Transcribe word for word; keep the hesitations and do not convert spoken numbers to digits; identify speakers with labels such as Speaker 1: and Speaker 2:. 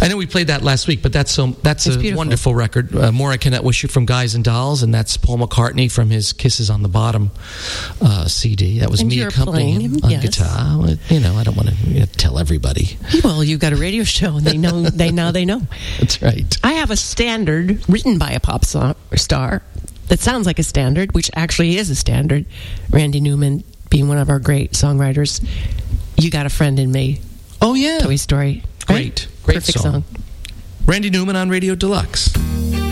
Speaker 1: I know we played that last week, but that's so that's
Speaker 2: It's
Speaker 1: a
Speaker 2: beautiful.
Speaker 1: wonderful record. Uh, More I Cannot Wish You from Guys and Dolls, and that's Paul McCartney from his Kisses on the Bottom uh, C D. That was
Speaker 2: And
Speaker 1: me
Speaker 2: you're
Speaker 1: accompanying
Speaker 2: playing,
Speaker 1: him on
Speaker 2: yes.
Speaker 1: guitar. Well, You know, I don't want to you know, tell everybody.
Speaker 2: Well, you've got a radio show, and they know. They now they know.
Speaker 1: That's right.
Speaker 2: I have a standard written by a pop so- star that sounds like a standard, which actually is a standard. Randy Newman being one of our great songwriters. You Got a Friend in Me.
Speaker 1: Oh, yeah.
Speaker 2: Toy Story.
Speaker 1: Great. Great
Speaker 2: Perfect
Speaker 1: song.
Speaker 2: song.
Speaker 1: Randy Newman on Radio Deluxe.